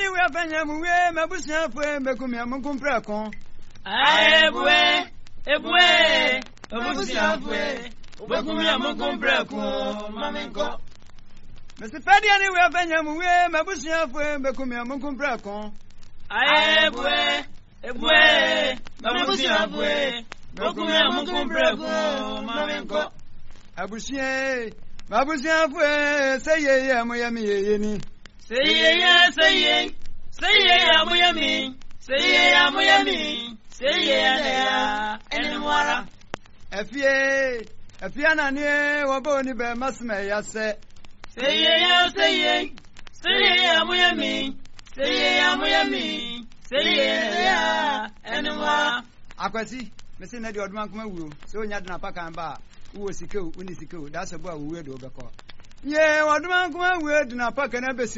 we afanya mu we mabusia fo mekumi amukumpra kon ebue mabusia fo mekumi amukumpra kon mamenko Mr. Fadiani we afanya mu we mabusia fo mekumi amukumpra kon ebue mabusia fo mekumi amukumpra kon mamenko Abusia mabusia fo say ye amoyami ye ni Say ye amuyami. Say ya enwara. Afia na ne waboni be masme ya se. Say ye amuyami. Say ya enwara. Akwasi, mesi na di odman kuma wuro. So nya dna paka mba. Uwo sikeu, uni sikeu. That's about we do beko. Ye odman kuma we dna paka na be